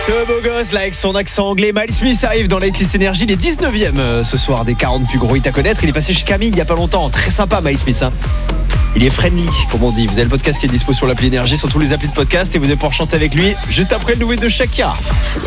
Ce beau gosse là avec son accent anglais, Miles Smith arrive dans la Hitlist Energy, il est 19ème ce soir des 40 plus gros hits à connaître. Il est passé chez Camille il y a pas longtemps, très sympa Miles Smith hein. Il est friendly comme on dit. Vous avez le podcast qui est dispo sur l'appli Énergie, sur tous les applis de podcast, et vous allez pouvoir chanter avec lui juste après le nouveau hit de Shakira.